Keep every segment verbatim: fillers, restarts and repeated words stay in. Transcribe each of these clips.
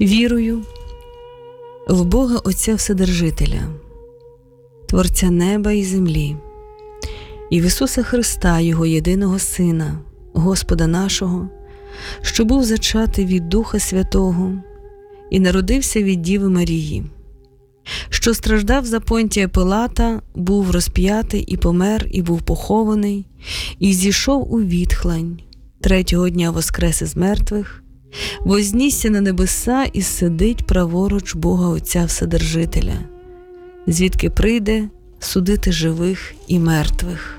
Вірую в Бога Отця Вседержителя, Творця неба і землі, і в Ісуса Христа, Його єдиного Сина, Господа нашого, що був зачатий від Духа Святого і народився від Діви Марії, що страждав за Понтія Пилата, був розп'ятий і помер, і був похований, і зійшов у відхлань, третього дня воскрес із мертвих, вознісся на небеса і сидить праворуч Бога Отця Вседержителя, звідки прийде судити живих і мертвих.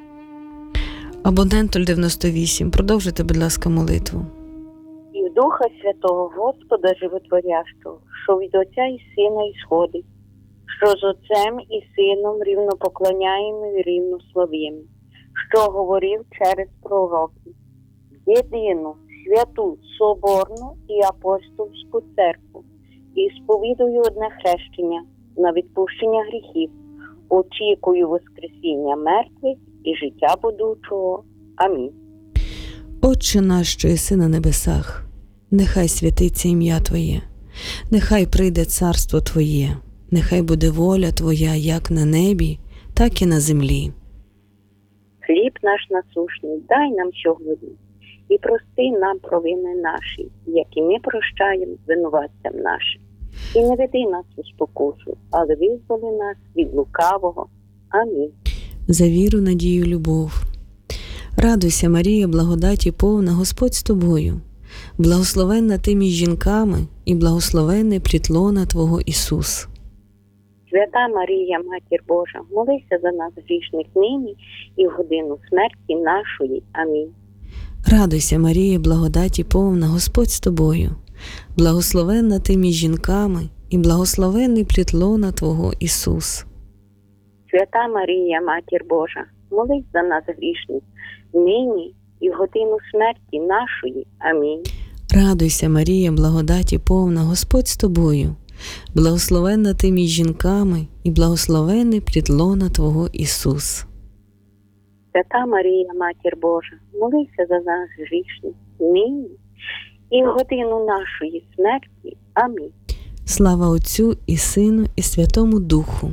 Абонент нуль дев'яносто вісім. Продовжуйте, будь ласка, молитву. І в Духа Святого Господа Животворящого, що від Отця і Сина ісходить, що з Отцем і Сином рівно поклоняємо і рівно славимо, що говорив через пророків, єдину, святу, соборну і апостольську церкву, і сповідую одне хрещення на відпущення гріхів, очікую воскресіння мертвих і життя будучого. Амінь. Отче наш, що єси на небесах, нехай святиться ім'я Твоє, нехай прийде царство Твоє, нехай буде воля Твоя як на небі, так і на землі. Хліб наш насущний дай нам сьогодні, і прости нам провини наші, як і ми прощаємо винуватцям нашим. І не веди нас у спокусу, але визволи нас від лукавого. Амінь. За віру, надію, любов. Радуйся, Марія, благодаті повна, Господь з тобою, благословенна ти між жінками, і благословенний плід лона Твого Ісус. Свята Марія, Матір Божа, молися за нас грішних нині і в годину смерті нашої. Амінь. Радуйся, Марія, благодаті повна, Господь з тобою, благословенна ти між жінками, і благословенний плід лона Твого Ісус. Свята Марія, Матір Божа, молись за нас грішних нині і в годину смерті нашої. Амінь. Радуйся, Марія, благодаті повна, Господь з тобою, благословенна ти між жінками, і благословенний плід лона Твого Ісус. Свята Марія, Матір Божа, молися за нас грішних нині і в годину нашої смерті. Амінь. Слава Отцю і Сину, і Святому Духу.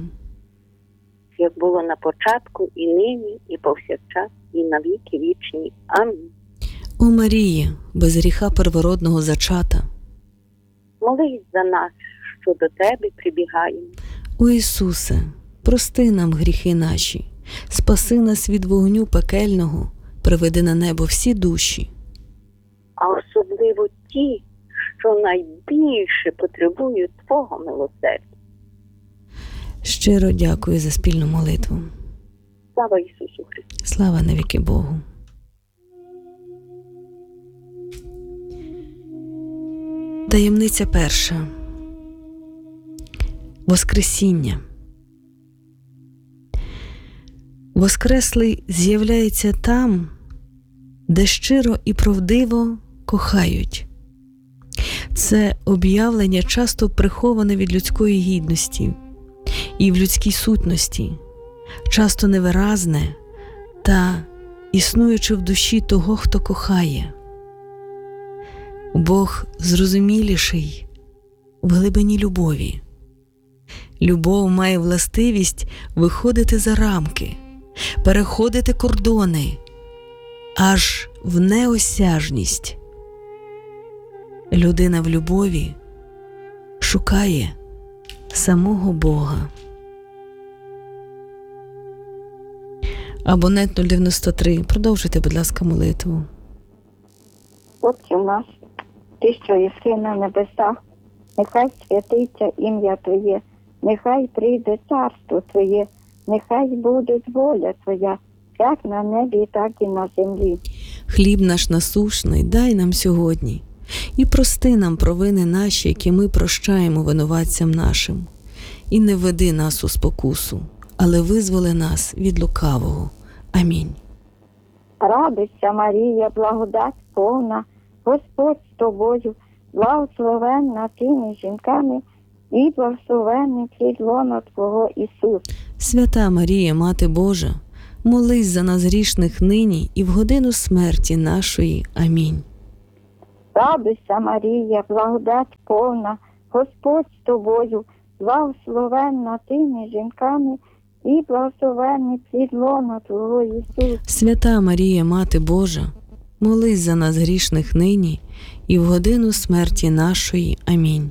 Як було на початку, і нині, і повсякчас, і на віки вічні. Амінь. О Марія, без гріха первородного зачата, молись за нас, що до Тебе прибігаємо. О Ісусе, прости нам гріхи наші, спаси нас від вогню пекельного, приведи на небо всі душі. А особливо ті, що найбільше потребують Твого милосердя. Щиро дякую за спільну молитву. Слава Ісусу Христу! Слава навіки Богу! Таємниця перша. Воскресіння. Воскреслий з'являється там, де щиро і правдиво кохають. Це об'явлення часто приховане від людської гідності і в людській сутності, часто невиразне та існуючи в душі того, хто кохає. Бог зрозуміліший в глибині любові. Любов має властивість виходити за рамки, переходити кордони, аж в неосяжність. Людина в любові шукає самого Бога. Абонент нуль дев'яносто три. Продовжуйте, будь ласка, молитву. Отче наш, Ти, що єси на небесах, нехай святиться ім'я Твоє, нехай прийде царство Твоє, нехай буде воля Твоя, як на небі, так і на землі. Хліб наш насущний дай нам сьогодні, і прости нам провини наші, які ми прощаємо винуватцям нашим. І не веди нас у спокусу, але визволи нас від лукавого. Амінь. Радуйся, Марія, благодать повна, Господь з тобою, благословенна ти між жінками, і благословенний плід лона Твого Ісус. Свята Марія, Мати Божа, молись за нас грішних нині і в годину смерті нашої. Амінь. Радуйся, Марія, благодать повна, Господь з тобою, благословенна ти між жінками, і благословенний плід лона Твого Ісус. Свята Марія, Мати Божа, молись за нас грішних нині і в годину смерті нашої. Амінь.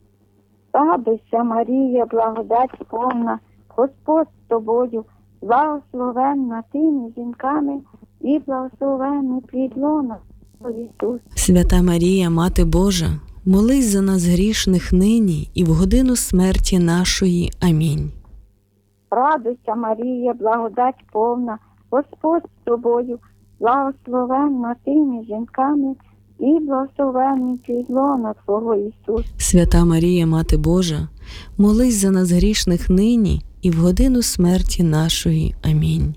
Радуйся, Марія, благодать повна, Господь з тобою, благословенна ти між жінками, і благословенний плід лона Твого Ісус. Свята Марія, Мати Божа, молись за нас грішних нині і в годину смерті нашої. Амінь. Радуйся, Марія, благодать повна, Господь з тобою, благословенна ти між жінками, і благословенний плід лона Твого Ісус. Свята Марія, Мати Божа, молись за нас грішних нині і в годину смерті нашої. Амінь.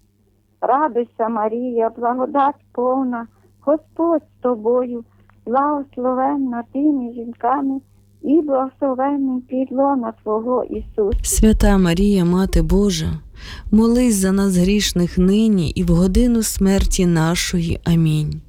Радуйся, Марія, благодать повна, Господь з тобою, благословенна ти між жінками, і благословенний плід лона Твого Ісус. Свята Марія, Мати Божа, молись за нас грішних нині і в годину смерті нашої. Амінь.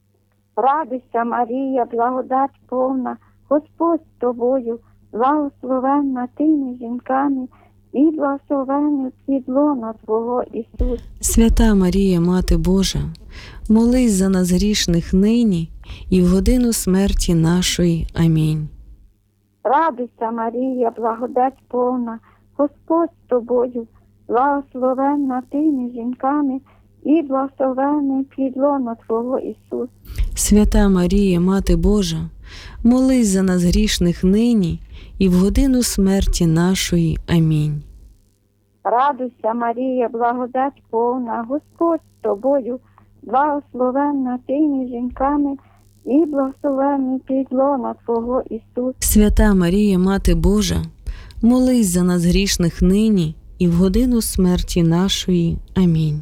Радуйся, Марія, благодать повна, Господь з тобою, благословенна ти між жінками, і благословенний плід лона Твого Ісус. Свята Марія, Мати Божа, молись за нас грішних нині і в годину смерті нашої. Амінь. Радуйся, Марія, благодать повна, Господь з тобою, благословенна ти між жінками, і благословенний плід лона Твого Ісус. Свята Марія, Мати Божа, молись за нас грішних нині і в годину смерті нашої. Амінь. Радуйся, Марія, благодать повна, Господь з тобою, благословенна ти між жінками, і благословенний плід лона Твого Ісус. Свята Марія, Мати Божа, молись за нас грішних нині і в годину смерті нашої. Амінь.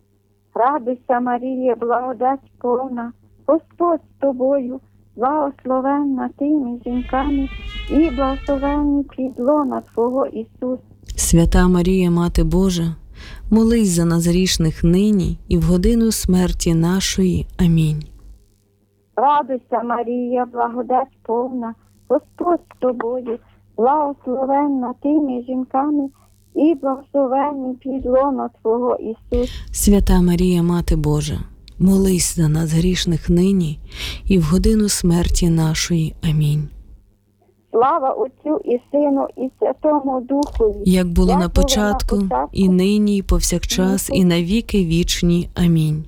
Радуйся, Марія, благодать повна, Господь з тобою, благословенна ти між жінками, і благословенний плід лона Твого Ісус. Свята Марія, Мати Божа, молись за нас грішних нині і в годину смерті нашої. Амінь. Радуйся, Марія, благодать повна, Господь з тобою, благословенна ти між жінками, і благословенний плід лона Твого Ісус. Свята Марія, Мати Божа, молись за нас грішних нині і в годину смерті нашої. Амінь. Слава Отцю і Сину, і Святому Духові, Як було як на початку, було на початку, і нині, і повсякчас, і на віки вічні. Амінь.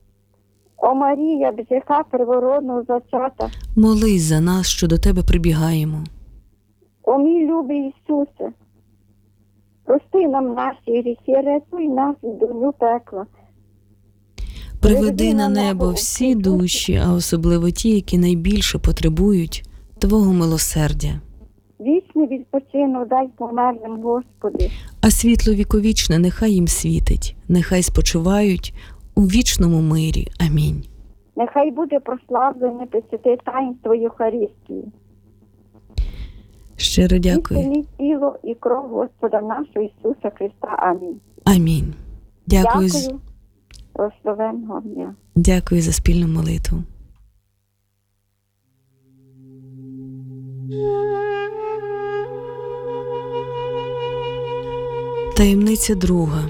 О Марія, без гріха первородного зачата, Молись за нас, що до Тебе прибігаємо. о мій любий Ісусе, прости нам наші гріхи, рятуй нас від дурню пекла. Приведи на небо всі душі, а особливо ті, які найбільше потребують Твого милосердя. Вічний відпочинок дай померлим, Господи. А світло віковічне нехай їм світить, нехай спочивають у вічному мирі. Амінь. Нехай буде прославлене пресвяте таїнство Євхаристії. Щиро дякую. Істинне тіло і кров Господа нашого Ісуса Христа. Амінь. Амінь. Дякую, з- Дякую. Благословенного дня. дякую за спільну молитву. Таємниця друга.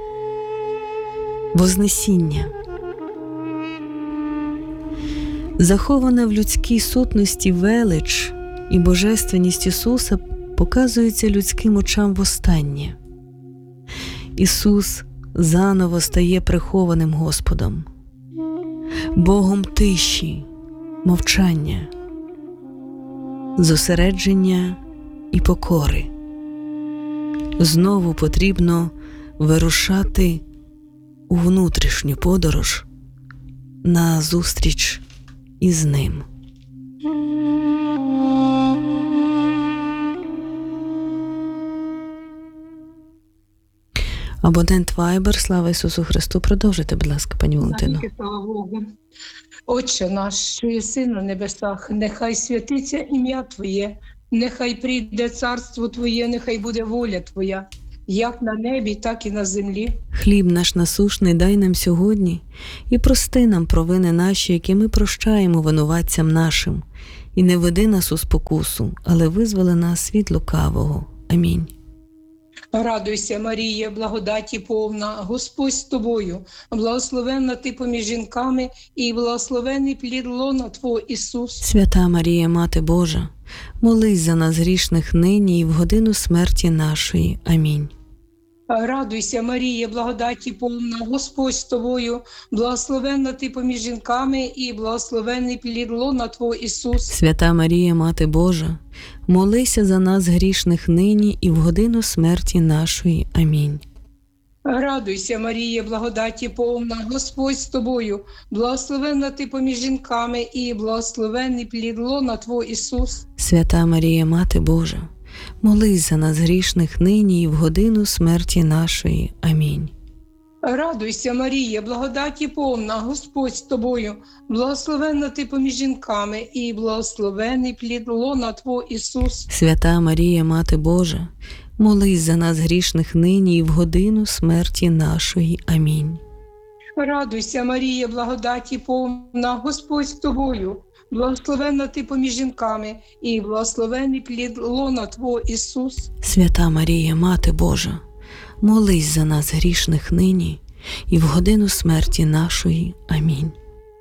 Вознесіння. Захована в людській сутності велич і божественність Ісуса показується людським очам востаннє. Ісус заново стає прихованим Господом, Богом тиші, мовчання, зосередження і покори. Знову потрібно вирушати у внутрішню подорож на зустріч із Ним. Абонент Viber, слава Ісусу Христу. Продовжуйте, будь ласка, пані Валентино. Навіки слава Богу. Отче наш, що єси на небесах, нехай святиться ім'я Твоє, нехай прийде царство Твоє, нехай буде воля Твоя, як на небі, так і на землі. Хліб наш насушний дай нам сьогодні, і прости нам провини наші, які ми прощаємо винуватцям нашим. І не веди нас у спокусу, але визволи нас від лукавого. Амінь. Радуйся, Марія, благодаті повна, Господь з тобою, благословенна ти поміж жінками, і благословений плід лона Твого, Ісус. Свята Марія, Мати Божа, молись за нас грішних нині і в годину смерті нашої. Амінь. Радуйся, Марія, благодаті повна, Господь з тобою, благословенна ти поміж жінками, і благословений плід лона Твого, Ісус. Свята Марія, Мати Божа, молися за нас грішних нині і в годину смерті нашої. Амінь. Радуйся, Марія, благодаті повна, Господь з тобою, благословенна ти поміж жінками, і благословений плід лона Твого, Ісус. Свята Марія, Мати Божа, молись за нас грішних нині і в годину смерті нашої. Амінь. Радуйся, Марія, благодаті повна, Господь з тобою, благословенна ти поміж жінками, і благословений плід лона Твого, Ісус. Свята Марія, Мати Божа, молись за нас грішних нині і в годину смерті нашої. Амінь. Радуйся, Марія, благодаті повна, Господь з тобою, благословенна ти поміж жінками, і благословений плід лона Твого, Ісус. Свята Марія, Мати Божа, молись за нас грішних нині і в годину смерті нашої. Амінь.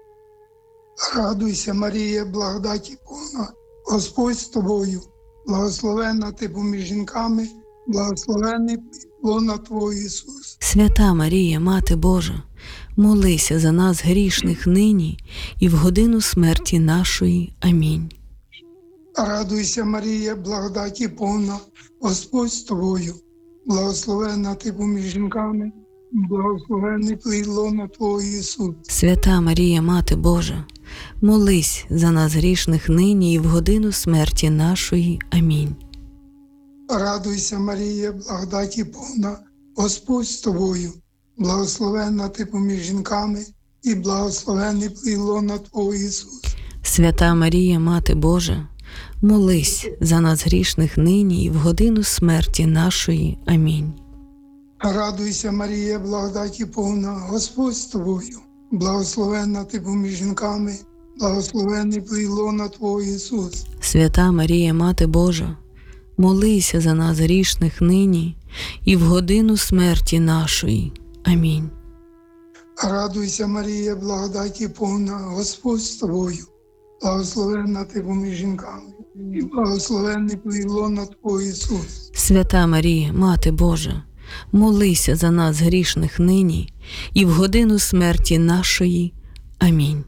Радуйся, Марія, благодаті повна, Господь з тобою, благословенна ти поміж жінками, благословений плід лона Твого, Ісус. Свята Марія, Мати Божа, молися за нас грішних нині і в годину смерті нашої. Амінь. Радуйся, Марія, благодаті повна, Господь з тобою, благословенна ти поміж жінками, благословений плід лона Твого, Ісус. Свята Марія, Мати Божа, молись за нас грішних нині і в годину смерті нашої. Амінь. Радуйся, Марія, благодаті повна, Господь з тобою, благословенна ти поміж жінками, і благословений плід лона Твого, Ісус. Свята Марія, Мати Божа, молись за нас грішних нині і в годину смерті нашої. Амінь. Радуйся, Марія, благодаті повна, Господь з тобою, благословенна ти поміж жінками, благословений плід лона Твого, Ісус. Свята Марія, Мати Божа, молися за нас грішних нині і в годину смерті нашої. Амінь. Радуйся, Марія, благодаті повна, Господь з тобою, благословенна ти поміж жінками, і благословений плід лона Твого, Ісус. Свята Марія, Мати Божа, молися за нас грішних нині і в годину смерті нашої. Амінь.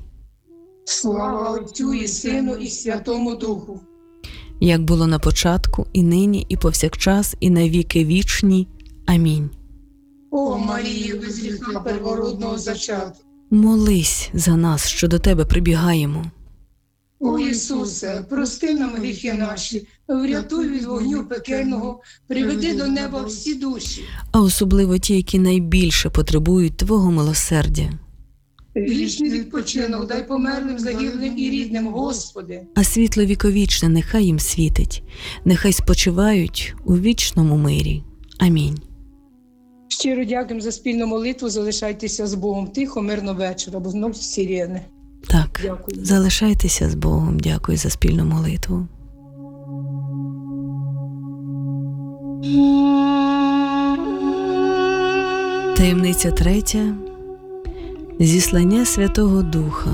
Слава Отцю і Сину, і Святому Духу. Як було на початку, і нині, і повсякчас, і на віки вічні. Амінь. О Марію, без гріха первородного зачата. Молись за нас, що до Тебе прибігаємо. О Ісусе, прости нам гріхи наші, врятуй від вогню пекельного, приведи до неба всі душі. А особливо ті, які найбільше потребують Твого милосердя. Вічний відпочинок дай померлим, загиблим і рідним, Господи. А світло віковічне нехай їм світить, нехай спочивають у вічному мирі. Амінь. Щиро дякуємо за спільну молитву, залишайтеся з Богом. Тихо, мирно вечора, бо знов сирени. Так, Дякую. залишайтеся з Богом. Дякую за спільну молитву. Таємниця третя. Зіслання Святого Духа.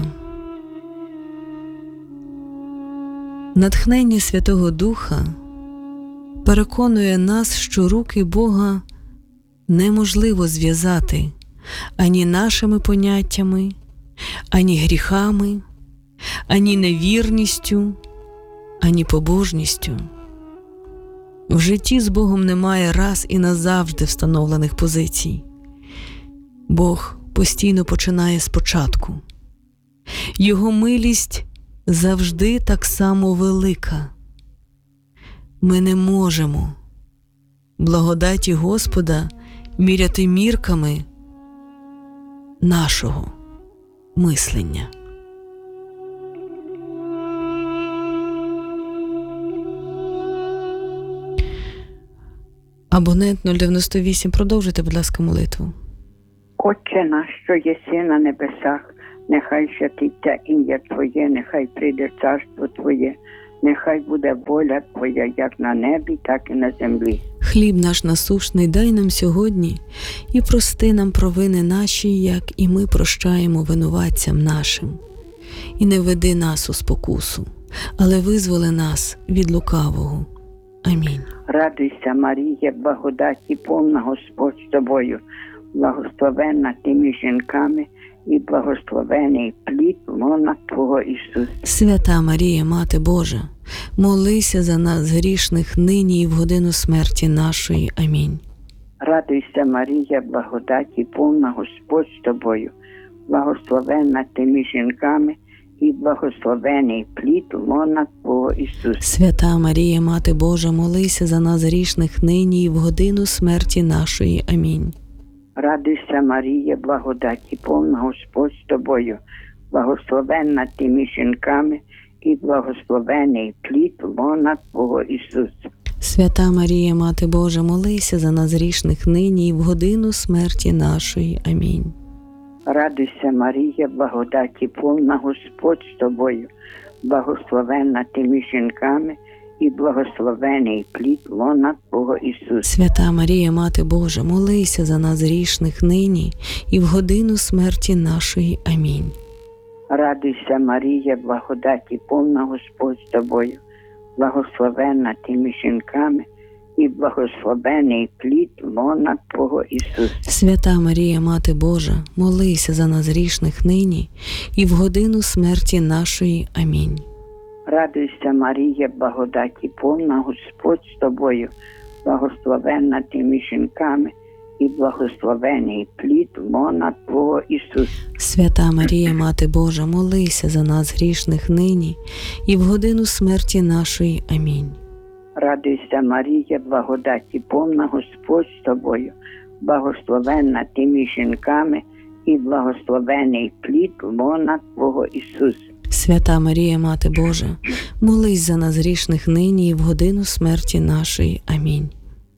Натхнення Святого Духа переконує нас, що руки Бога неможливо зв'язати ані нашими поняттями, ані гріхами, ані невірністю, ані побожністю. В житті з Богом немає раз і назавжди встановлених позицій. Бог постійно починає спочатку. Його милість завжди так само велика. Ми не можемо благодаті Господа міряти мірками нашого мислення. Абонент нуль дев'яносто вісім, продовжуйте, будь ласка, молитву. Отче наш, що єси на небесах, нехай святиться ім'я Твоє, нехай прийде царство Твоє, нехай буде воля Твоя, як на небі, так і на землі. Хліб наш насушний дай нам сьогодні, і прости нам провини наші, як і ми прощаємо винуватцям нашим. І не веди нас у спокусу, але визволи нас від лукавого. Амінь. Радуйся, Марія, благодаті повна, Господь з тобою, благословенна ти між жінками, і благословений плід лона Твого Ісус. Свята Марія, Мати Божа, молися за нас грішних нині і в годину смерті нашої. Амінь. Радуйся, Марія, благодаті повна, Господь з тобою, благословенна ти між жінками, і благословений плід лона Твого Ісус. Свята Марія, Мати Божа, молися за нас грішних нині і в годину смерті нашої. Амінь. Радуйся, Марія, благодаті повна, Господь з тобою, благословенна ти між жінками, і благословений плід лона Твого Ісус. Свята Марія, Мати Божа, молися за нас грішних нині і в годину смерті нашої. Амінь. Радуйся, Марія, благодаті повна, Господь з тобою, благословенна ти між жінками, і благословений плід лона Твого Ісус. Свята Марія, Мати Божа, молися за нас грішних нині і в годину смерті нашої. Амінь. Радуйся, Марія, благодаті повна, Господь з тобою, благословенна ти між жінками, і благословений плід лона Твого Ісус. Свята Марія, Мати Божа, молися за нас грішних нині і в годину смерті нашої. Амінь. Радуйся, Марія, благодаті повна, Господь з тобою, благословенна ти між жінками, і благословений плід лона Твого Ісус. Свята Марія, Мати Божа, молися за нас грішних нині і в годину смерті нашої. Амінь. Радуйся, Марія, благодаті повна, Господь з тобою, благословенна ти між жінками, і благословений плід лона Твого Ісус. Свята Марія, Мати Божа, молись за нас грішних нині і в годину смерті нашої. Амінь.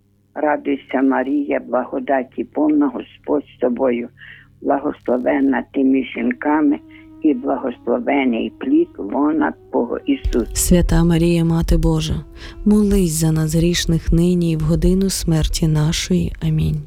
Радуйся, Марія, благодаті повна, Господь з тобою, благословенна ти між жінками, і благословений плід лона Твого Ісус. Свята Марія, Мати Божа, молись за нас грішних нині і в годину смерті нашої. Амінь.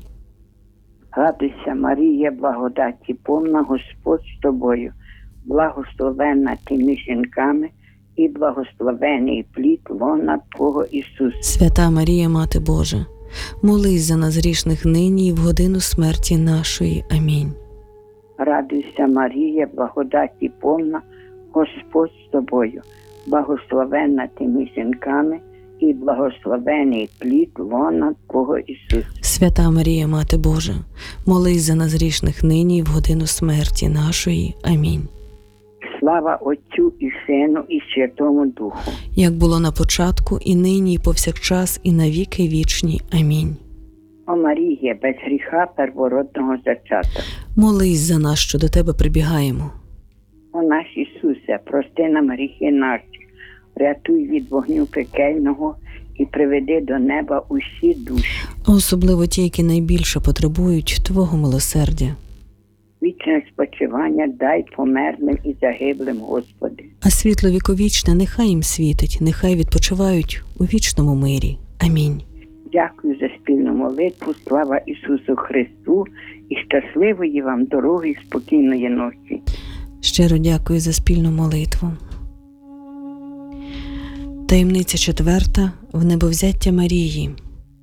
Радуйся, Марія, благодаті повна, Господь з тобою, благословенна ти між жінками, і благословений плід лона Твого Ісус. Свята Марія, Мати Божа, молись за нас грішних нині і в годину смерті нашої. Амінь. Радуйся, Марія, благодаті повна, Господь з тобою, благословенна ти між жінками, і благословений плід лона Твого Ісус. Свята Марія, Мати Божа, молись за нас грішних нині і в годину смерті нашої. Амінь. Слава Отцю і Сину, і Святому Духу. Як було на початку, і нині, і повсякчас, і на віки вічні. Амінь. О Марія, без гріха первородного зачата. Молись за нас, що до Тебе прибігаємо. О наш Ісусе, прости нам гріхи наші, рятуй від вогню пекельного і приведи до неба усі душі. А особливо ті, які найбільше потребують Твого милосердя. Вічне спочивання дай померлим і загиблим, Господи. А світло віковічне нехай їм світить, нехай відпочивають у вічному мирі. Амінь. Дякую за спільну молитву, слава Ісусу Христу, і щасливої вам дороги, і спокійної ночі. Щиро дякую за спільну молитву. Таємниця четверта. Внебовзяття Марії.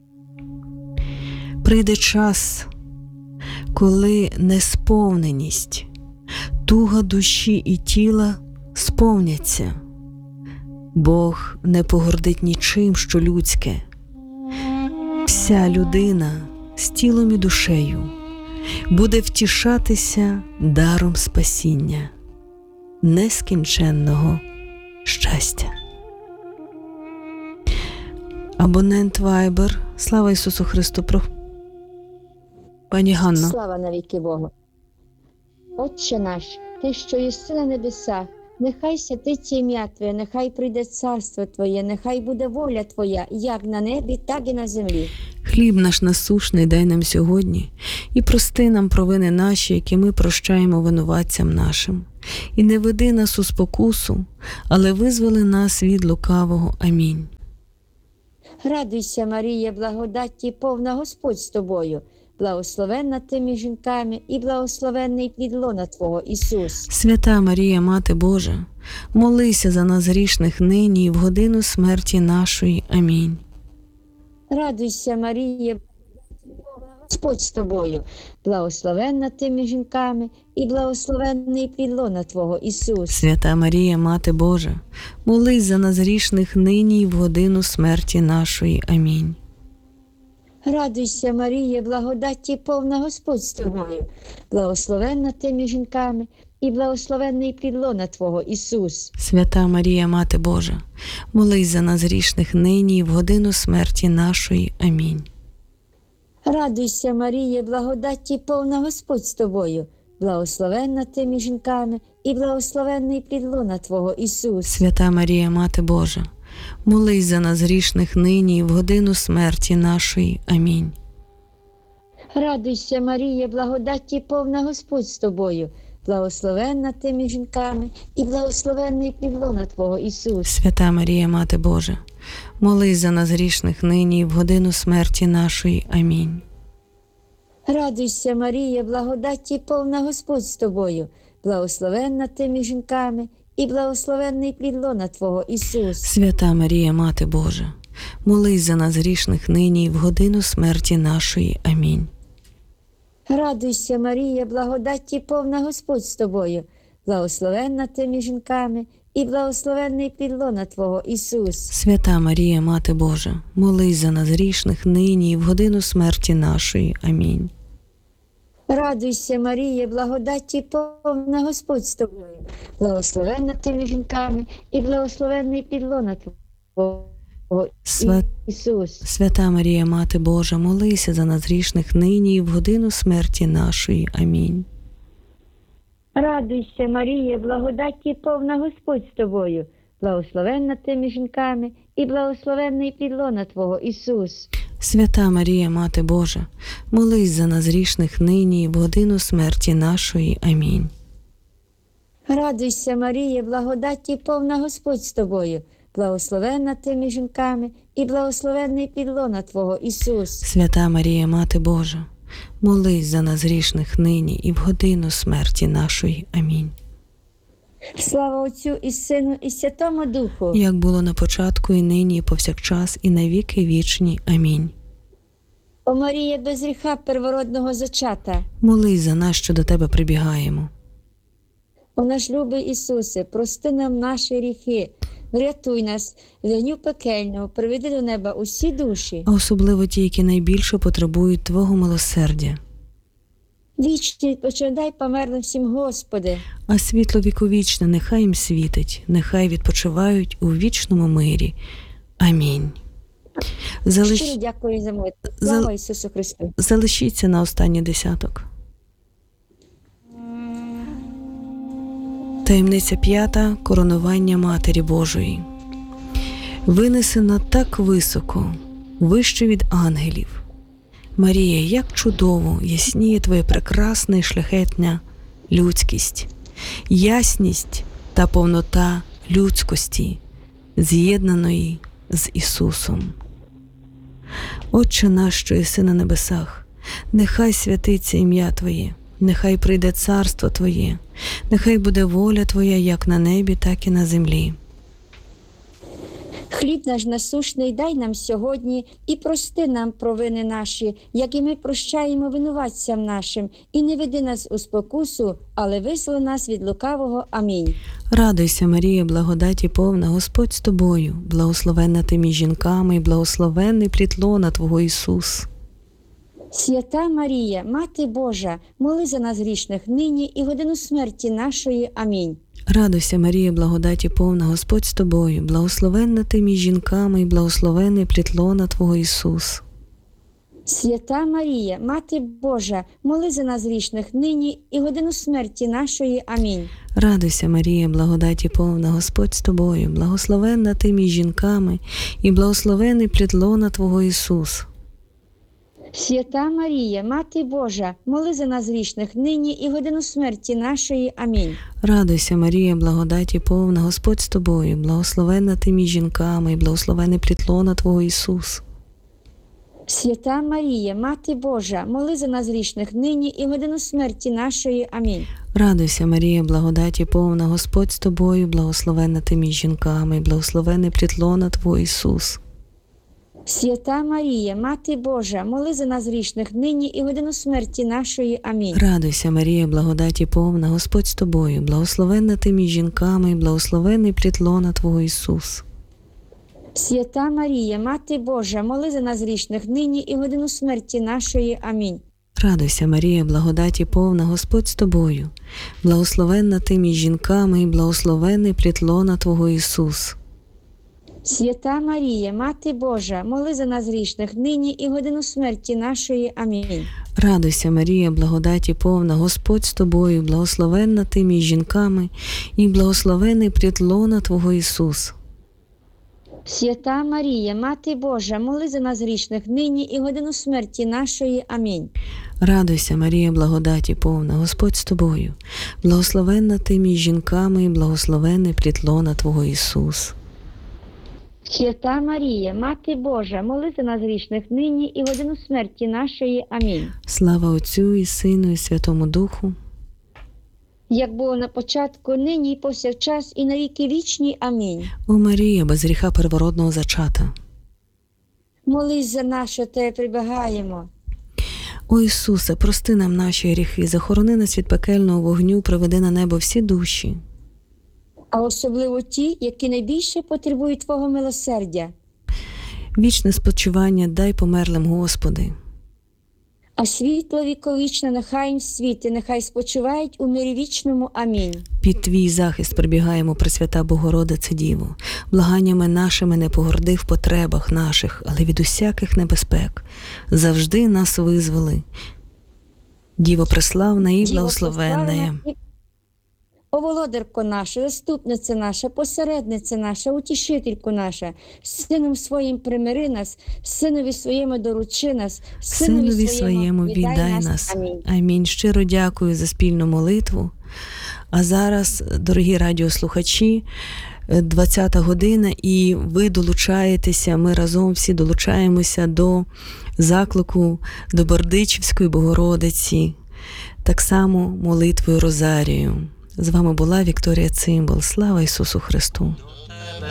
Прийде час, коли несповненість, туга душі і тіла сповняться. Бог не погордить нічим, що людське. Вся людина з тілом і душею буде втішатися даром спасіння, нескінченного щастя. Абонент Вайбер. Слава Ісусу Христу. Про... Пані Ганно. Слава навіки Богу. Отче наш, Ти, що єси на небесах, Нехай святиться ім'я Твоє, нехай прийде царство Твоє, нехай буде воля Твоя, як на небі, так і на землі. Хліб наш насущний дай нам сьогодні, і прости нам провини наші, які ми прощаємо винуватцям нашим. І не веди нас у спокусу, але визволи нас від лукавого. Амінь. Радуйся, Марія, благодаті повна, Господь з тобою, благословенна ти між жінками, і благословенний плід лона Твого, Ісус. Свята Марія, Мати Божа, молися за нас грішних нині і в годину смерті нашої. Амінь. Радуйся, Марія, Господь з тобою, благословенна ти між жінками, і благословенний плід лона Твого, Ісус. Свята Марія, Мати Божа, молись за нас грішних нині і в годину смерті нашої. Амінь. Радуйся, Марія, благодаті повна, Господь з тобою, благословенна ти між жінками, і благословенний плід лона Твого, Ісус. Свята Марія, Мати Божа, молись за нас грішних нині і в годину смерті нашої. Амінь. Радуйся, Марія, благодаті повна, Господь з тобою, благословенна ти між жінками, і благословенний плід лона Твого, Ісус. Свята Марія, Мати Божа, молись за нас грішних нині і в годину смерті нашої. Амінь. Радуйся, Марія, благодаті повна, Господь з тобою, благословенна ти між жінками, і благословенний плід лона Твого, Ісус. Свята Марія, Мати Божа, молись за нас грішних нині і в годину смерті нашої. Амінь. Радуйся, Марія, благодаті повна, Господь з тобою, благословенна ти між жінками, і благословенний плід лона Твого, Ісус. Свята Марія, Мати Божа, молись за нас грішних нині і в годину смерті нашої. Амінь. Радуйся, Марія, благодаті повна, Господь з тобою, благословенна ти між жінками, і благословенний плід лона Твого, Ісус. Свята Марія, Мати Божа, молись за нас грішних нині і в годину смерті нашої. Амінь. Радуйся, Марія, благодаті повна, Господь з тобою, благословенна ти між жінками, і благословенний плід лона Твого, Свят... Ісус. Свята Марія, Мати Божа, молися за нас грішних нині і в годину смерті нашої. Амінь. Радуйся, Марія, благодаті повна, Господь з тобою, благословенна ти між жінками, і благословенний плід лона Твого, Ісус. Свята Марія, Мати Божа, молись за нас грішних нині і в годину смерті нашої. Амінь. Радуйся, Марія, благодаті повна, Господь з тобою, благословенна ти між жінками, і благословенний плід лона Твого, Ісус. Свята Марія, Мати Божа, молись за нас грішних нині і в годину смерті нашої. Амінь. Слава Отцю і Сину, і Святому Духу. Як було на початку, і нині, і повсякчас, і на віки вічні. Амінь. О Марія, без гріха первородного зачата, молись за нас, що до Тебе прибігаємо. о наш любий Ісусе, прости нам наші гріхи, врятуй нас від вогню пекельного, приведи до неба усі душі, А особливо ті, які найбільше потребують Твого милосердя. вічний відпочинай померлим всім, Господи. А світло віковічне нехай їм світить, нехай відпочивають у вічному мирі. Амінь. Залиш... Щиро дякую за молитву. Слава Зал- Ісусу Христу. Залишіться на останній десяток. Таємниця п'ята. Коронування Матері Божої. Винесена так високо, вище від ангелів. Марія, як чудово ясніє Твоя прекрасна і шляхетна людськість, ясність та повнота людськості, з'єднаної з Ісусом. Отче наш, що єси на небесах, нехай святиться ім'я Твоє, нехай прийде царство Твоє, нехай буде воля Твоя як на небі, так і на землі. Хліб наш насущний дай нам сьогодні, і прости нам провини наші, як і ми прощаємо винуватцям нашим, і не веди нас у спокусу, але визволи нас від лукавого. Амінь. Радуйся, Марія, благодаті повна, Господь з тобою, благословенна ти між жінками, і благословенний плід лона Твого, Ісус. Свята Марія, Мати Божа, моли за нас грішних нині і годину смерті нашої. Амінь. Радуйся, Марія, благодаті повна, Господь з тобою, благословенна ти між жінками, і благословенний плід лона Твого, Ісус. Свята Марія, Мати Божа, моли за нас грішних нині і годину смерті нашої. Амінь. Радуйся, Марія, благодаті повна, Господь з тобою, благословенна ти між жінками, і благословений плід лона Твого Ісус. Свята Марія, Мати Божа, моли за нас грішних нині і годину смерті нашої. Амінь. Радуйся, Марія, благодаті повна, Господь з тобою, благословенна ти між жінками, і благословений плід лона Твого Ісус. Свята Марія, Мати Божа, моли за нас грішних нині і годину смерті нашої. Амінь. Радуйся, Марія, благодаті повна, Господь з тобою, благословенна ти між жінками, і благословений плід лона Твого Ісус. Свята Марія, Мати Божа, моли за нас грішних нині і годину смерті нашої. Амінь. Радуйся, Марія, благодаті повна, Господь з тобою, благословенна ти між жінками, і благословений плід лона Твого Ісус. Свята Марія, Мати Божа, моли за нас грішних нині і годину смерті нашої. Амінь. Радуйся, Марія, благодаті повна, Господь з тобою, благословенна ти між жінками, і благословений плід лона Твого Ісус. Свята Марія, Мати Божа, моли за нас грішних нині і годину смерті нашої. Амінь. Радуйся, Марія, благодаті повна, Господь з тобою, благословенна ти між жінками, і благословений плід лона Твого Ісус. Свята Марія, Мати Божа, моли за нас грішних нині і годину смерті нашої. Амінь. Радуйся, Марія, благодаті повна, Господь з тобою, благословенна ти між жінками, і благословений плід лона Твого Ісус. Свята Марія, Мати Божа, моли за нас грішних нині і годину смерті нашої. Амінь. Слава Отцю і Сину, і Святому Духу. Як було на початку, нині і повсякчас, і на віки вічні. Амінь. О Марія, без гріха первородного зачата. Молись за нас, що Тебе прибігаємо. О Ісусе, прости нам наші гріхи, захорони нас від пекельного вогню, приведи на небо всі душі. А особливо ті, які найбільше потребують Твого милосердя. Вічне спочивання дай померлим, Господи. А світло віковічне нехай їм світи, нехай спочивають у мирі вічному. Амінь. Під Твій захист прибігаємо, Пресвята Богородице Діво. Благаннями нашими не погорди в потребах наших, але від усяких небезпек. Завжди нас визволи. Діво преславна і благословенна. О, володарко наша, заступниця наша, посередниця наша, утішителько наша, Сином своїм примири нас, Синові своєму доручи нас, Синові своєму віддай нас. Амінь. Амінь. Щиро дякую за спільну молитву. А зараз, дорогі радіослухачі, двадцята година, і ви долучаєтеся, ми разом всі долучаємося до заклику до Бердичівської Богородиці, так само молитвою Розарію. З вами була Вікторія Цимбал. Слава Ісусу Христу!